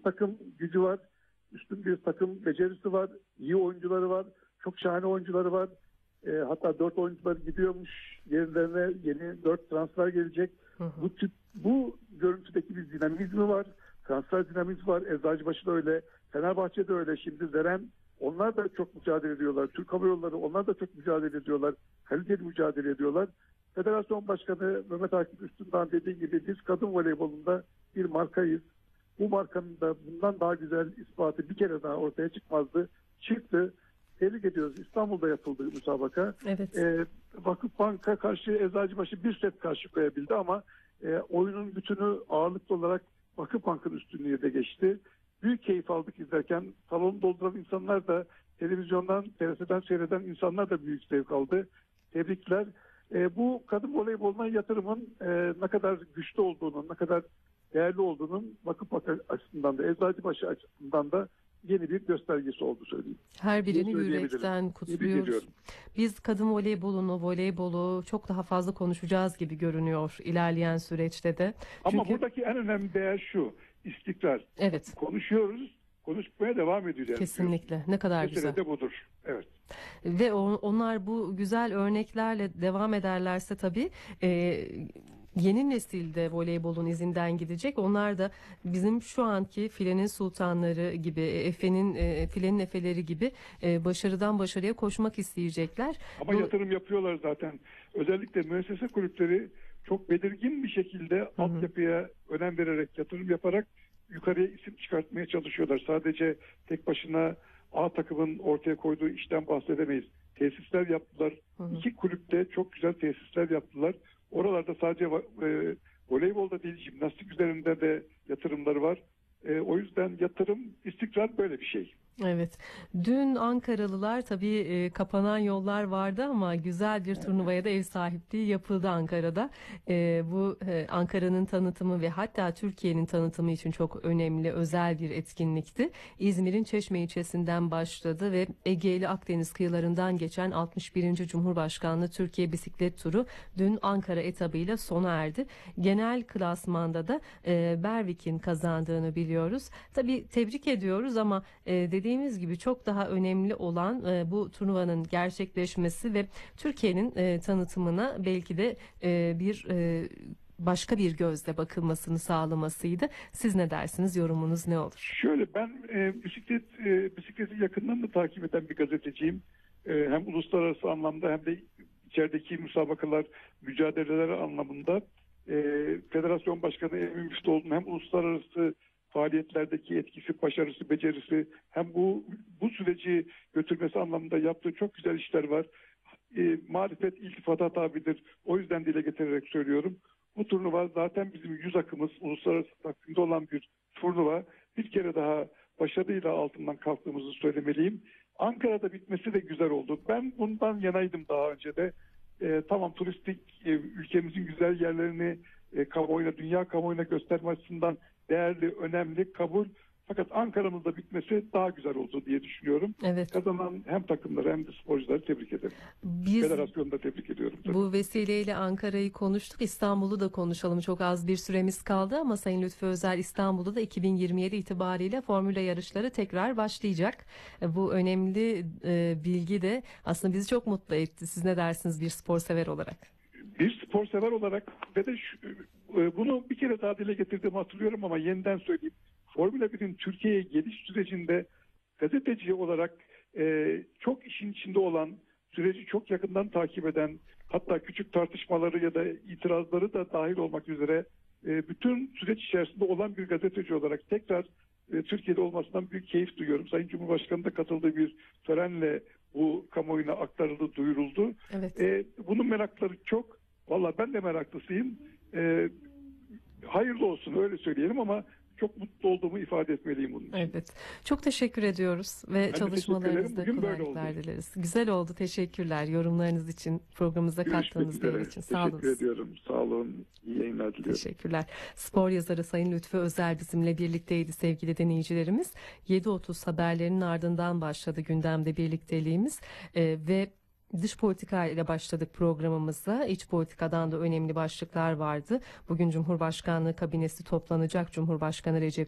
takım gücü var. Üstün bir takım becerisi var. İyi oyuncuları var. Çok şahane oyuncuları var. Hatta 4 oyuncular gidiyormuş. Yerlerine yeni 4 transfer gelecek. Hı hı. Bu görüntüdeki bir dinamizmi var. Transfer dinamizmi var. Eczacıbaşı'da öyle. Fenerbahçe'de öyle. Şimdi Zeren, onlar da çok mücadele ediyorlar. Türk Hava Yolları, onlar da çok mücadele ediyorlar. Kaliteli mücadele ediyorlar. Federasyon Başkanı Mehmet Akif Üstündağ'ın dediği gibi biz kadın voleybolunda bir markayız. Bu markanın da bundan daha güzel ispatı bir kere daha ortaya çıkmazdı. Çıktı. Tebrik ediyoruz. İstanbul'da yapıldı müsabaka. Evet. Vakıfbank'a karşı Eczacıbaşı bir set karşı koyabildi ama oyunun bütünü ağırlıklı olarak Vakıfbank'ın üstünlüğü de geçti. Büyük keyif aldık izlerken. Salonu dolduran insanlar da, televizyondan, TRT'den seyreden insanlar da büyük zevk aldı. Tebrikler. Bu kadın voleyboluna yatırımın ne kadar güçlü olduğunun, ne kadar değerli olduğunun Vakıfbank açısından da, Eczacıbaşı açısından da yeni bir göstergesi oldu söyleyeyim. Her birini yürekten kutluyoruz. Biz kadın voleybolu çok daha fazla konuşacağız gibi görünüyor ilerleyen süreçte de. Ama buradaki en önemli değer şu: istikrar. Evet. Konuşuyoruz, konuşmaya devam edeceğiz. Kesinlikle. Diyoruz. Ne kadar mesele güzel. de budur. Evet. Ve onlar bu güzel örneklerle devam ederlerse tabii yeni nesilde voleybolun izinden gidecek. Onlar da bizim şu anki filenin sultanları gibi, filenin efeleri gibi başarıdan başarıya koşmak isteyecekler. Ama yatırım yapıyorlar zaten. Özellikle müessese kulüpleri çok belirgin bir şekilde altyapıya önem vererek, yatırım yaparak yukarıya isim çıkartmaya çalışıyorlar. Sadece tek başına A takımın ortaya koyduğu işten bahsedemeyiz. Tesisler yaptılar. İki kulüpte çok güzel tesisler yaptılar. Oralarda sadece voleybolda değil, jimnastik üzerinde de yatırımları var. O yüzden yatırım, istikrar böyle bir şey. Evet. Dün Ankaralılar tabii kapanan yollar vardı ama güzel bir turnuvaya da ev sahipliği yapıldı Ankara'da. Bu Ankara'nın tanıtımı ve hatta Türkiye'nin tanıtımı için çok önemli, özel bir etkinlikti. İzmir'in Çeşme ilçesinden başladı ve Ege ile Akdeniz kıyılarından geçen 61. Cumhurbaşkanlığı Türkiye Bisiklet Turu dün Ankara etabıyla sona erdi. Genel klasmanda da Berwick'in kazandığını biliyoruz. Tabii tebrik ediyoruz ama dediğimiz gibi çok daha önemli olan bu turnuvanın gerçekleşmesi ve Türkiye'nin tanıtımına belki de başka bir gözle bakılmasını sağlamasıydı. Siz ne dersiniz? Yorumunuz ne olur? Şöyle, ben bisikleti yakından da takip eden bir gazeteciyim. Hem uluslararası anlamda hem de içerideki müsabakalar, mücadeleler anlamında Federasyon Başkanı Emin Müftüoğlu'nun hem uluslararası faaliyetlerdeki etkisi, başarısı, becerisi, hem bu süreci götürmesi anlamında yaptığı çok güzel işler var. Marifet iltifata tabidir. O yüzden dile getirerek söylüyorum. Bu turnuva zaten bizim yüz akımız, uluslararası takvimde olan bir turnuva. Bir kere daha başarıyla altından kalktığımızı söylemeliyim. Ankara'da bitmesi de güzel oldu. Ben bundan yanaydım daha önce de. Tamam, turistik ülkemizin güzel yerlerini kamuoyuna, dünya kamuoyuna gösterme açısından değerli, önemli, kabul. Fakat Ankara'mızda bitmesi daha güzel oldu diye düşünüyorum. Evet. Kazanan hem takımları hem de sporcuları tebrik ederim. Federasyonu da tebrik ediyorum. Tabii. Bu vesileyle Ankara'yı konuştuk. İstanbul'u da konuşalım. Çok az bir süremiz kaldı ama Sayın Lütfü Özel, İstanbul'da da 2027 itibariyle formüle yarışları tekrar başlayacak. Bu önemli bilgi de aslında bizi çok mutlu etti. Siz ne dersiniz bir spor sever olarak? Bir spor sever olarak ve de bunu bir kere daha dile getirdiğimi hatırlıyorum ama yeniden söyleyeyim. Formula 1'in Türkiye'ye geliş sürecinde gazeteci olarak çok işin içinde olan, süreci çok yakından takip eden, hatta küçük tartışmaları ya da itirazları da dahil olmak üzere bütün süreç içerisinde olan bir gazeteci olarak tekrar Türkiye'de olmasından büyük keyif duyuyorum. Sayın Cumhurbaşkanı da katıldığı bir törenle bu kamuoyuna aktarıldı, duyuruldu. Evet. Bunun merakları çok. Vallahi ben de meraklısıyım. Hayırlı olsun, öyle söyleyelim, ama çok mutlu olduğumu ifade etmeliyim bunun için. Evet. Çok teşekkür ediyoruz ve çalışmalarınızda kolaylıklar dileriz. Güzel oldu. Teşekkürler yorumlarınız için, programımıza kattığınız değer için. Sağ olun. Teşekkür ediyorum. Sağ olun. İyi yayınlar diliyorum. Teşekkürler. Spor yazarı Sayın Lütfü Özel bizimle birlikteydi sevgili dinleyicilerimiz. 7.30 haberlerinin ardından başladı gündemde birlikteliğimiz ve dış politika ile başladık programımıza. İç politikadan da önemli başlıklar vardı. Bugün Cumhurbaşkanlığı kabinesi toplanacak. Cumhurbaşkanı Recep